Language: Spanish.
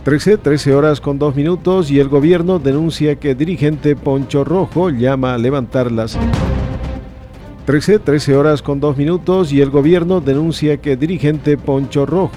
13 horas con 2 minutos y el gobierno denuncia que dirigente Poncho Rojo llama a levantar las... 13 horas con 2 minutos y el gobierno denuncia que dirigente Poncho Rojo